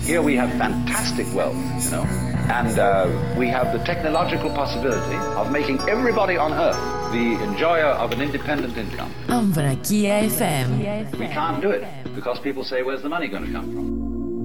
Here we have fantastic wealth, you know, and we have the technological possibility of making everybody on earth the enjoyer of an independent income. Ambrakia FM. We can't do it because people say, where's the money going to come from?